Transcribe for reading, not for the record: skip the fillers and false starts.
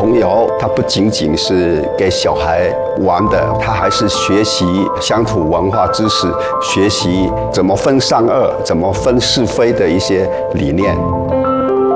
童谣它不仅仅是给小孩玩的，它还是学习乡土文化知识，学习怎么分善恶，怎么分是非的一些理念。